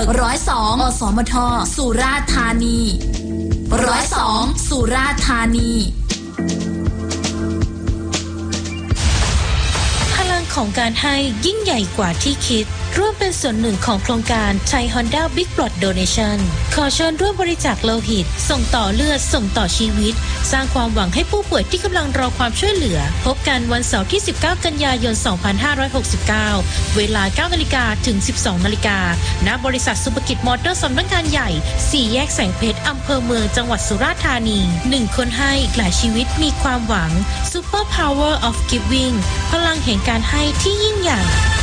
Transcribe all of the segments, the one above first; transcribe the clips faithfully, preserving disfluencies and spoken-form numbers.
ร้อยสองอสมทสุราษฎร์ธานีร้อยสองสุราษฎร์ธานีพลังของการให้ยิ่งใหญ่กว่าที่คิดร่วมเป็นส่วนหนึ่งของโครงการไทย Honda Big Blood Donation ขอเชิญร่วมบริจาคโลหิตส่งต่อเลือดส่งต่อชีวิตสร้างความหวังให้ผู้ป่วยที่กำลังรอความช่วยเหลือพบกันวันเสาร์ที่สิบเก้ากันยายนสองพันห้าร้อยหกสิบเก้าเวลา เก้านาฬิกา ถึง สิบสองนาฬิกา ณ บริษัทสุภกิจมอเตอร์สำนักงานใหญ่สี่แยกแสงเพชรอำเภอเมืองจังหวัดสุราษฎร์ธานีหนึ่งคนให้หลายชีวิตมีความหวัง Super Power of Giving พลังแห่งการให้ที่ยิ่งใหญ่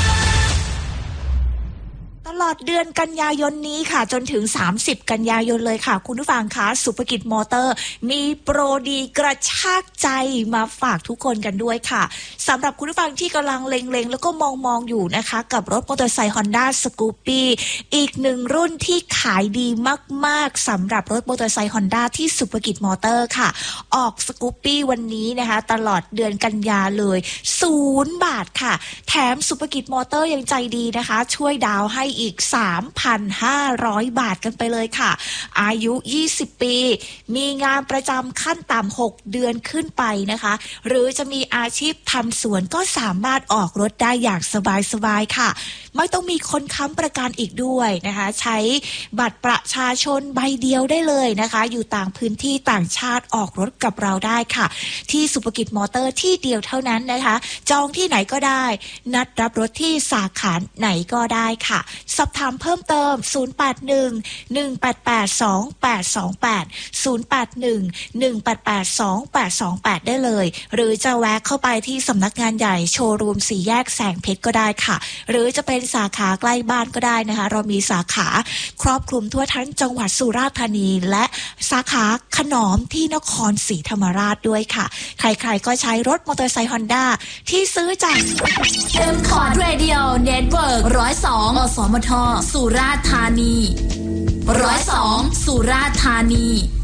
ตลอดเดือนกันยายนนี้ค่ะจนถึงสามสิบกันยายนเลยค่ะคุณผู้ฟังคะสุภกิจมอเตอร์มีโปรดีกระชากใจมาฝากทุกคนกันด้วยค่ะสำหรับคุณผู้ฟังที่กำลังเล็งๆแล้วก็มองๆอยู่นะคะกับรถมอเตอร์ไซค์ Honda Scoopy อีกหนึ่งรุ่นที่ขายดีมากๆสำหรับรถมอเตอร์ไซค์ Honda ที่สุภกิจมอเตอร์ค่ะออก Scoopy วันนี้นะคะตลอดเดือนกันยาเลยศูนย์บาทค่ะแถมสุภกิจมอเตอร์ยังใจดีนะคะช่วยดาวให้อีก สามพันห้าร้อย บาทกันไปเลยค่ะอายุยี่สิบปีมีงานประจำขั้นต่ำหกเดือนขึ้นไปนะคะหรือจะมีอาชีพทำสวนก็สามารถออกรถได้อย่างสบายๆค่ะไม่ต้องมีคนค้ำประกันอีกด้วยนะคะใช้บัตรประชาชนใบเดียวได้เลยนะคะอยู่ต่างพื้นที่ต่างชาติออกรถกับเราได้ค่ะที่สุภกิจมอเตอร์ที่เดียวเท่านั้นนะคะจองที่ไหนก็ได้นัดรับรถที่สาขาไหนก็ได้ค่ะสอบถามเพิ่มเติมศูนย์ แปด หนึ่ง หนึ่ง แปด แปด สอง แปด สอง แปด ศูนย์ แปด หนึ่ง หนึ่ง แปด แปด สอง แปด สอง แปดได้เลยหรือจะแวะเข้าไปที่สำนักงานใหญ่โชว์รูมสี่แยกแสงเพชรก็ได้ค่ะหรือจะเป็นสาขาใกล้บ้านก็ได้นะคะเรามีสาขาครอบคลุมทั่วทั้งจังหวัดสุราษฎร์ธานีและสาขาขนอมที่นครศรีธรรมราชด้วยค่ะใครๆก็ใช้รถมอเตอร์ไซค์ Honda ที่ซื้อจาก M Cord Radio Network ร้อยสองอสมทสุราษฎร์ธานีร้อยสองสุราษฎร์ธานี